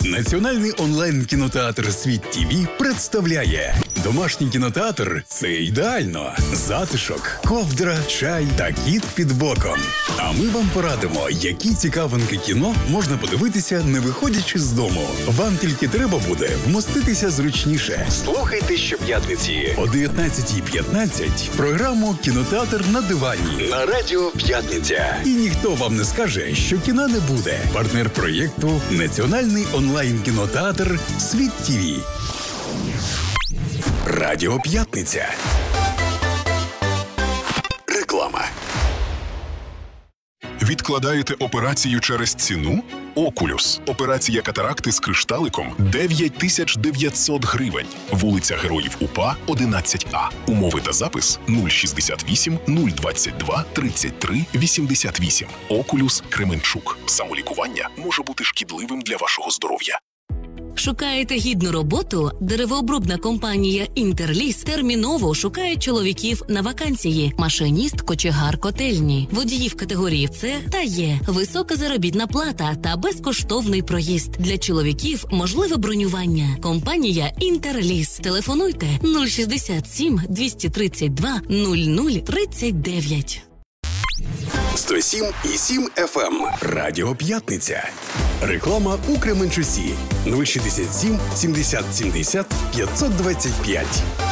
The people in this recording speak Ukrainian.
Національний онлайн-кінотеатр «Світ ТІВІ» представляє домашній кінотеатр – це ідеально. Затишок, ковдра, чай та кіт під боком. А ми вам порадимо, які цікавинки кіно можна подивитися, не виходячи з дому. Вам тільки треба буде вмоститися зручніше. Слухайте щоп'ятниці о 19:15 програму «Кінотеатр на дивані» на Радіо П'ятниця. І ніхто вам не скаже, що кіна не буде. Партнер проєкту – Національний онлайн-кінотеатр «Світ ТІВІ». Радіо П'ятниця. Реклама. Відкладаєте операцію через ціну? Окулюс. Операція катаракти з кришталиком 9900 гривень. Вулиця Героїв УПА, 11А. Умови та запис 068 022 33 88. Окулюс Кременчук. Самолікування може бути шкідливим для вашого здоров'я. Шукаєте гідну роботу? Деревообробна компанія «Інтерліс» терміново шукає чоловіків на вакансії. Машиніст, кочегар, котельні. Водіїв категорії С та Є. Висока заробітна плата та безкоштовний проїзд. Для чоловіків можливе бронювання. Компанія «Інтерліс». Телефонуйте 067 232 0039. 107,7 FM. Радіо П'ятниця. Реклама у Кременчусі. 067 70 70 525.